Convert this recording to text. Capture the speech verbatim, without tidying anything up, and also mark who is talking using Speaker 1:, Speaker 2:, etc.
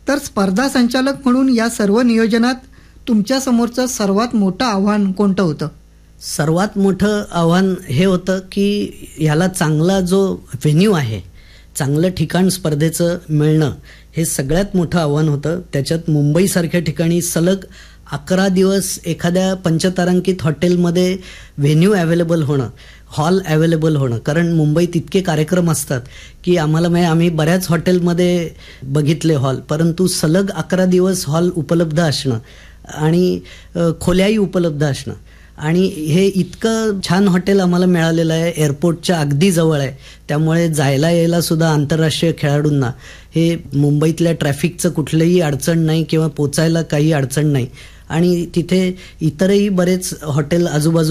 Speaker 1: तर स्पर्धा संचालक म्हणून या सर्व नियोजनात तुमच्या समोरचं सर्वात मोठं आव्हान कोणतं होतं?
Speaker 2: सर्वात मोठं आव्हान हे होतं की ह्याला चांगला जो व्हेन्यू आहे, चांगलं ठिकाण स्पर्धेचं मिळणं हे सगळ्यात मोठं आव्हान होतं. त्याच्यात मुंबईसारख्या ठिकाणी सलग अकरा दिवस एखाद्या पंचतारांकित हॉटेलमध्ये व्हेन्यू अवेलेबल होणं, हॉल अवेलेबल होणं, कारण मुंबईत इतके कार्यक्रम असतात की आम्हाला म्हणजे आम्ही बऱ्याच हॉटेलमध्ये बघितले हॉल, परंतु सलग अकरा दिवस हॉल उपलब्ध असणं आणि खोल्याही उपलब्ध असणं आणि हे इतकं छान हॉटेल आम्हाला मिळालेलं आहे, एअरपोर्टच्या अगदी जवळ आहे, त्यामुळे जायला यायला सुद्धा आंतरराष्ट्रीय खेळाडूंना हे मुंबईतल्या ट्रॅफिकचं कुठलंही अडचण नाही किंवा पोचायला काही अडचण नाही आणि तिथे इतरही बरेच हॉटेल आजूबाजू